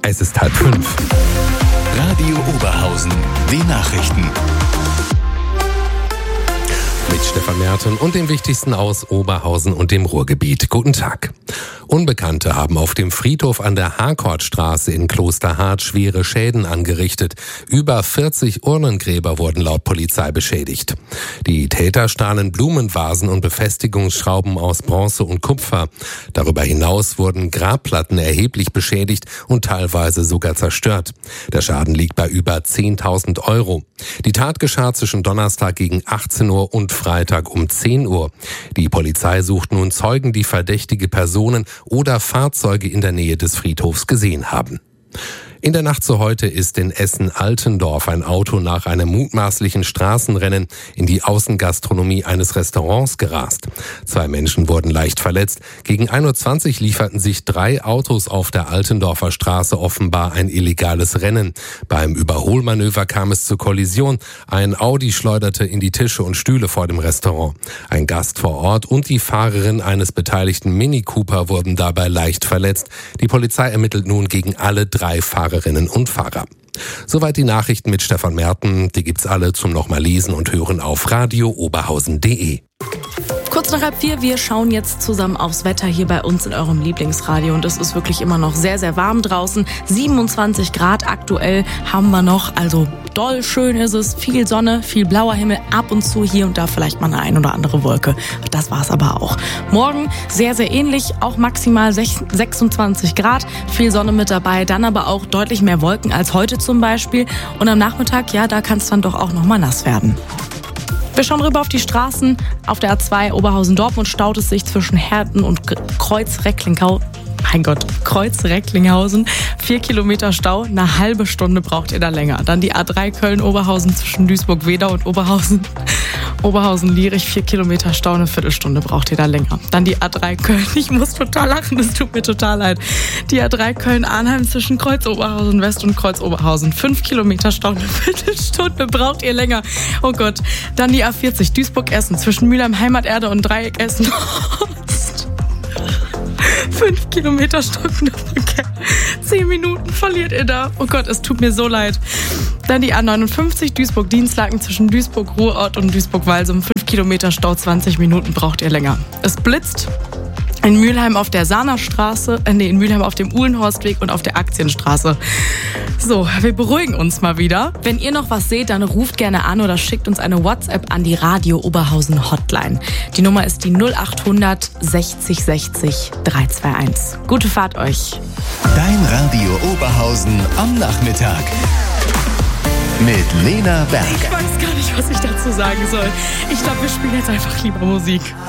Es ist 4:30. Radio Oberhausen, die Nachrichten. Mit Stefan Merten und dem Wichtigsten aus Oberhausen und dem Ruhrgebiet. Guten Tag. Unbekannte haben auf dem Friedhof an der Harkortstraße in Klosterhardt schwere Schäden angerichtet. Über 40 Urnengräber wurden laut Polizei beschädigt. Die Täter stahlen Blumenvasen und Befestigungsschrauben aus Bronze und Kupfer. Darüber hinaus wurden Grabplatten erheblich beschädigt und teilweise sogar zerstört. Der Schaden liegt bei über 10.000 Euro. Die Tat geschah zwischen Donnerstag gegen 18 Uhr und Freitag um 10 Uhr. Die Polizei sucht nun Zeugen, die verdächtige Personen oder Fahrzeuge in der Nähe des Friedhofs gesehen haben. In der Nacht zu heute ist in Essen-Altendorf ein Auto nach einem mutmaßlichen Straßenrennen in die Außengastronomie eines Restaurants gerast. 2 Menschen wurden leicht verletzt. Gegen 1:20 Uhr lieferten sich 3 Autos auf der Altendorfer Straße offenbar ein illegales Rennen. Beim Überholmanöver kam es zur Kollision. Ein Audi schleuderte in die Tische und Stühle vor dem Restaurant. Ein Gast vor Ort und die Fahrerin eines beteiligten Mini Cooper wurden dabei leicht verletzt. Die Polizei ermittelt nun gegen alle 3 Fahrerinnen und Fahrer. Soweit die Nachrichten mit Stefan Merten. Die gibt's alle zum nochmal lesen und hören auf radiooberhausen.de. Kurz nach 3:30, wir schauen jetzt zusammen aufs Wetter hier bei uns in eurem Lieblingsradio und es ist wirklich immer noch sehr, sehr warm draußen. 27 Grad aktuell haben wir noch, also doll schön ist es, viel Sonne, viel blauer Himmel, ab und zu hier und da vielleicht mal eine oder andere Wolke. Das war's aber auch. Morgen sehr, sehr ähnlich, auch maximal 26 Grad, viel Sonne mit dabei, dann aber auch deutlich mehr Wolken als heute zum Beispiel und am Nachmittag, ja, da kann es dann doch auch noch mal nass werden. Wir schauen rüber auf die Straßen. Auf der A2 Oberhausen-Dortmund staut es sich zwischen Herten und Kreuz-Recklinghausen. 4 Kilometer Stau, eine halbe Stunde braucht ihr da länger. Dann die A3 Köln-Oberhausen zwischen Duisburg-Wedau und Oberhausen-Lierich. 4 Kilometer Stau, eine Viertelstunde braucht ihr da länger. Dann die A3 Köln, ich muss total lachen, das tut mir total leid. Die A3 Köln-Arnheim zwischen Kreuz-Oberhausen-West und Kreuz-Oberhausen. 5 Kilometer Stau, eine Viertelstunde braucht ihr länger. Oh Gott. Dann die A40 Duisburg-Essen zwischen Mülheim Heimaterde und Dreieck Essen Ost. 5 Kilometer stockender Verkehr. 10 Minuten verliert ihr da. Oh Gott, es tut mir so leid. Dann die A59 Duisburg-Dienstlaken zwischen Duisburg-Ruhrort und Duisburg-Walsum. 5 Kilometer Stau, 20 Minuten braucht ihr länger. Es blitzt. In Mülheim auf der Sahnerstraße, in Mülheim auf dem Uhlenhorstweg und auf der Aktienstraße. So, wir beruhigen uns mal wieder. Wenn ihr noch was seht, dann ruft gerne an oder schickt uns eine WhatsApp an die Radio Oberhausen Hotline. Die Nummer ist die 0800 60 60 321. Gute Fahrt euch. Dein Radio Oberhausen am Nachmittag. Mit Lena Berg. Ich weiß gar nicht, was ich dazu sagen soll. Ich glaube, wir spielen jetzt einfach lieber Musik.